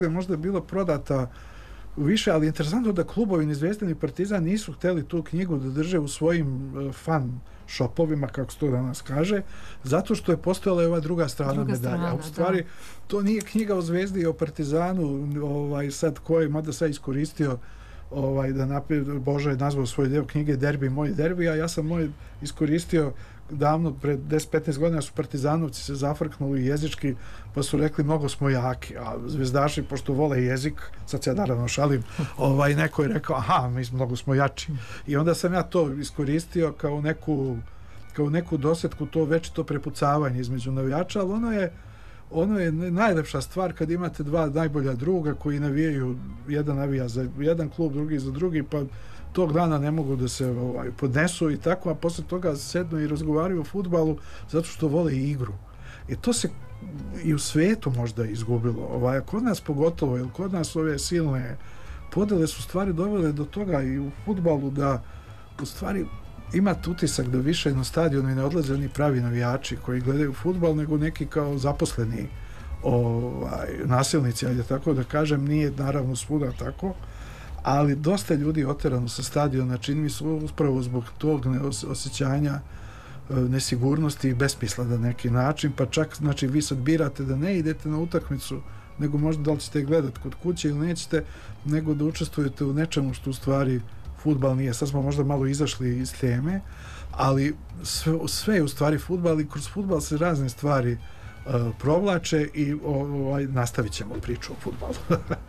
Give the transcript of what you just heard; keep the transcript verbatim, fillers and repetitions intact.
je možda bilo prodata više, ali interesantno da klubovi Nezvezdin i Partizan nisu hteli tu knjigu da drže u svojim fan shopovima, kako se to danas kaže, zato što je postojala i ova druga strana druga medalja. Strana, u stvari, da. to nije knjiga o Zvezdi i o Partizanu, ovaj, sad koji, mada sad iskoristio ovaj, da napije, Boža je nazvao svoj deo knjige Derbi, moj derbi, a ja sam moj iskoristio davno, pred deset petnaest godina su Partizanovci se zafrknuli jezički, pa su rekli mnogo smo jaki, a zvezdaši, pošto vole jezik, sad se ja naravno šalim, ovaj, neko je rekao, aha, mi mnogo smo jači. I onda sam ja to iskoristio kao neku, kao neku dosjetku, to već to prepucavanje između navijača, ali ono je, ono je najlepša stvar kad imate dva najbolja druga koji navijaju, jedan navija za jedan klub, drugi za drugi, pa tog dana ne mogu da se ovaj, podnesu i tako, a posle toga sednu i razgovaraju o fudbalu zato što vole igru. I to se i u svetu možda izgubilo. Ovaj, kod nas pogotovo, jer kod nas ove silne podele su stvari dovele do toga i u fudbalu da u stvari imate utisak da više na stadionu i ne odlaze ni pravi navijači koji gledaju fudbal, nego neki kao zaposleni ovaj, nasilnici, ajde tako da kažem, nije naravno svuda tako, ali dosta ljudi oterano sa stadiona, čini mi se upravo zbog tog osjećanja nesigurnosti i besmisla na neki način, pa čak znači vi sad birate da ne idete na utakmicu, nego možda da li ćete gledati kod kuće ili nećete, nego da učestvujete u nečemu što u stvari fudbal nije. Sad smo možda malo izašli iz teme, ali sve, sve je u stvari fudbal i kroz fudbal se razne stvari uh, provlače i ovaj, nastavit ćemo priču o fudbalu.